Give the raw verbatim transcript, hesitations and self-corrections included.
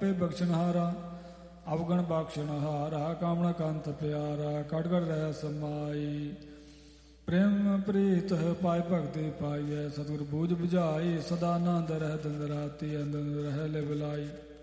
ਆਪੇ ਬਖਸ਼ਣਹਾਰਾ ਅਵਗਣ ਬਖਸ਼ਣਹਾਰਾ ਕਾਮਣਾ ਕੰਤ ਪਿਆਰਾ ਕਟ ਕਟ ਰਹਿ ਸਮਾਈ ਪ੍ਰੇਮ ਪ੍ਰੀਤ ਪਾਇ ਭਗਤੀ ਪਾਈਐ ਸਤਿਗੁਰ ਬੂਝ ਬੁਝਾਈ ਸਦਾ ਆਨੰਦ ਰਹਿ ਦਿਨ ਰਾਤੀ ਅੰਦਰ ਰਹਿ ਲੈ ਬੁਲਾਈ